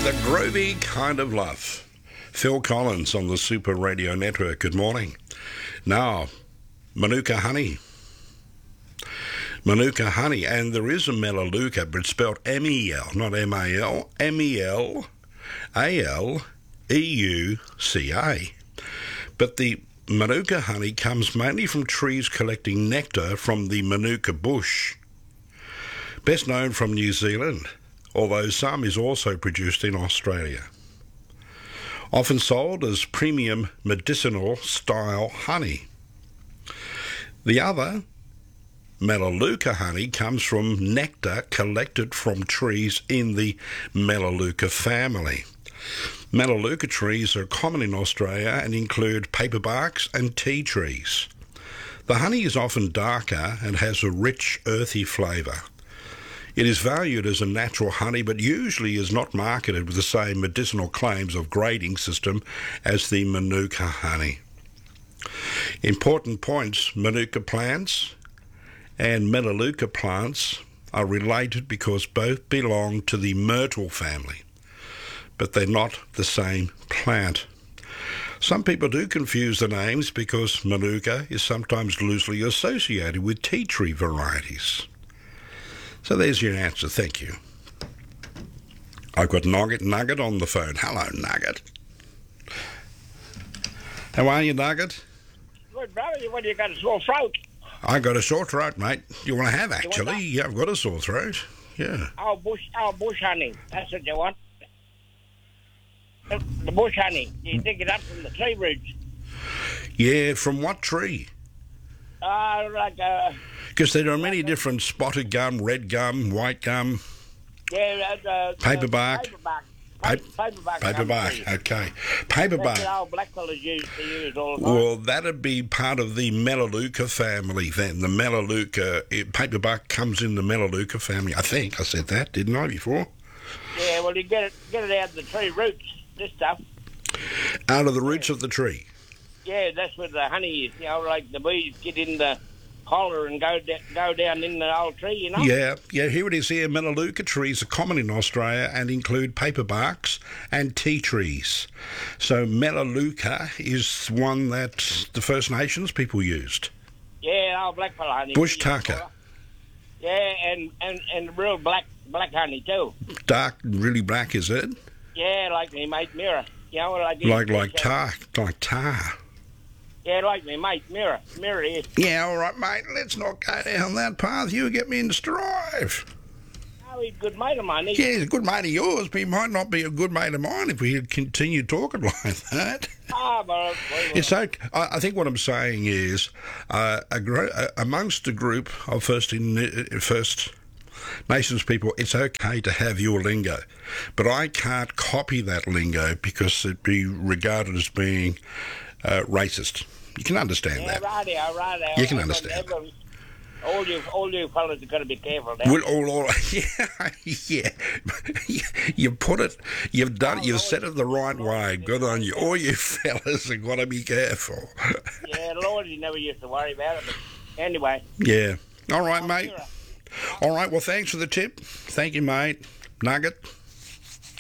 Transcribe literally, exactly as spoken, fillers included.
The groovy kind of love. Phil Collins on the Super Radio Network. Good morning. Now, Manuka honey. Manuka honey, and there is a Melaleuca, but it's spelled M E L, not M A L, M E L A L E U C A. But the Manuka honey comes mainly from trees collecting nectar from the Manuka bush. Best known from New Zealand, although some is also produced in Australia. Often sold as premium medicinal style honey. The other, Melaleuca honey, comes from nectar collected from trees in the Melaleuca family. Melaleuca trees are common in Australia and include paperbarks and tea trees. The honey is often darker and has a rich, earthy flavour. It is valued as a natural honey, but usually is not marketed with the same medicinal claims of grading system as the Manuka honey. Important points: Manuka plants and Melaleuca plants are related because both belong to the myrtle family, but they're not the same plant. Some people do confuse the names because Manuka is sometimes loosely associated with tea tree varieties. So there's your answer. Thank you. I've got Nugget Nugget on the phone. Hello, Nugget. How are you, Nugget? Good, brother. What, you got a sore throat? I got a sore throat, mate. You want to have, actually? Yeah, I've got a sore throat. Yeah. Oh, bush, oh, bush honey. That's what you want. The bush honey. You dig it up from the tree roots. Yeah, from what tree? Uh, like uh Because there are many different spotted gum, red gum, white gum, yeah, uh, uh, paperbark. Paperbark. Pa- paperbark. Paperbark, okay. That's Paperbark. what old blackfellas used to use all the time. Well, that'd be part of the Melaleuca family then. The Melaleuca, it, paperbark comes in the Melaleuca family. I think I said that, didn't I, before? Yeah, well, you get it, get it out of the tree roots, this stuff. Out of the roots of the tree. Yeah, that's where the honey is. You know, like the bees get in the collar and go da- go down in the old tree, you know? Yeah, yeah, here it is here. Melaleuca trees are common in Australia and include paperbarks and tea trees. So Melaleuca is one that the First Nations people used. Yeah, old blackfellow honey. Bush tucker. Yeah, and, and, and real black black honey too. Dark, really black, is it? Yeah, like me mate Mirror. You know, like Like like tar, like tar. Yeah, like me mate Mirror. Mirror is. Yeah, all right, mate. Let's not go down that path. You get me into strife. Oh, he's a good mate of mine. Yeah, he's a good mate of yours, but he might not be a good mate of mine if we continue talking like that. Ah, but It's okay. I, I think what I'm saying is, uh, a gro- uh, amongst a group of First in, uh, First Nations people, it's okay to have your lingo, but I can't copy that lingo because it'd be regarded as being uh, racist. You can understand yeah, that. righty, all right. You can understand that. All you, all you fellas have got to be careful now. Well, all, all, yeah, yeah. You put it, you've done, you've said it the right way. Good on you. All you fellas have got to be careful. Yeah, Lord, you never used to worry about it. But anyway. Yeah. All right, mate. All right. Well, thanks for the tip. Thank you, mate. Nugget.